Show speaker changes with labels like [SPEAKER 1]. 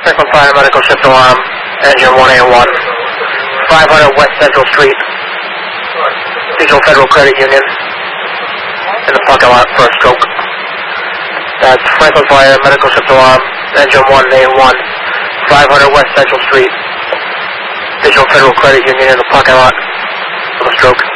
[SPEAKER 1] Franklin Fire Medical Shift Alarm, Engine 1A1, 500 West Central Street, Regional Federal Credit Union, in the parking lot for a stroke. That's Franklin Fire Medical Shift Alarm, Engine 1A1, 500 West Central Street, Regional Federal Credit Union, in the parking lot for a stroke.